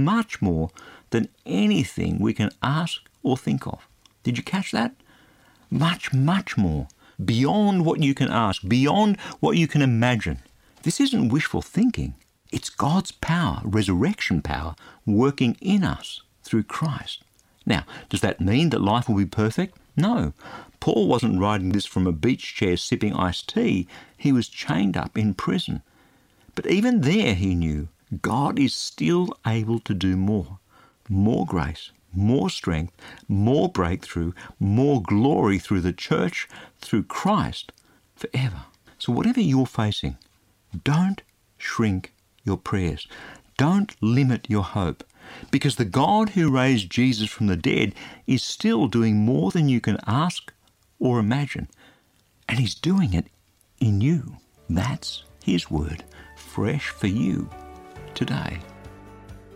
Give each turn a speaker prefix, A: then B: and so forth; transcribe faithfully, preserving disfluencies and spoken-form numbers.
A: much more than anything we can ask or think of. Did you catch that? Much, much more. Beyond what you can ask, beyond what you can imagine. This isn't wishful thinking. It's God's power, resurrection power, working in us through Christ. Now, does that mean that life will be perfect? No. Paul wasn't writing this from a beach chair sipping iced tea. He was chained up in prison. But even there he knew God is still able to do more. More grace, more strength, more breakthrough, more glory through the church, through Christ, forever. So whatever you're facing, don't shrink your prayers. Don't limit your hope, because the God who raised Jesus from the dead is still doing more than you can ask or imagine. And he's doing it in you. That's his word, fresh for you today.